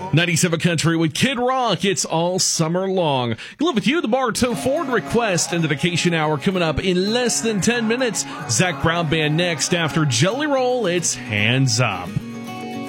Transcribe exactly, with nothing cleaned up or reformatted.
ninety-seven Country with Kid Rock. It's all summer long. Live with you, the Bartow Ford Request and the Vacation Hour coming up in less than ten minutes. Zach Brown Band next after Jelly Roll. It's Hands Up.